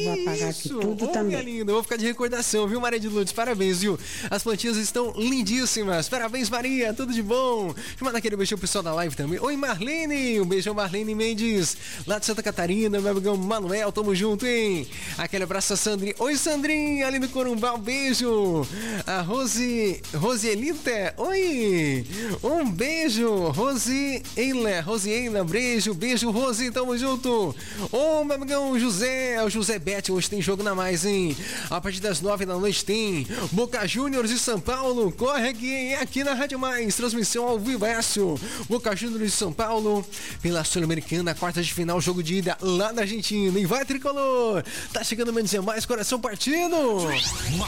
vou apagar aqui tudo também. Linda, eu vou ficar de recordação, viu, Maria de Lourdes? Parabéns, viu? As plantinhas estão lindíssimas. Parabéns, Maria, tudo de bom. Deixa eu mandar aquele beijão pro pessoal da live também. Oi, Marlene, um beijão, Marlene Mendes, lá de Santa Catarina, meu amigão Manuel, tamo junto, hein? Aquele abraço a Sandrinha. Oi, Sandrinha, ali no Corumbá, um beijo. A Rosielita, oi, um beijo. Rosieila, beijo, Rose, tamo junto. Ô, meu amigão José, o José Bete, hoje tem jogo na mais, hein? A partir das 9 da noite tem Boca Juniors de São Paulo, corre aqui na Rádio Mais, transmissão ao vivaço. Boca Juniors de São Paulo, pela Sul-Americana, quarta de final, jogo de ida lá na Argentina. E vai, Tricolor, tá chegando menos e mais, coração partido.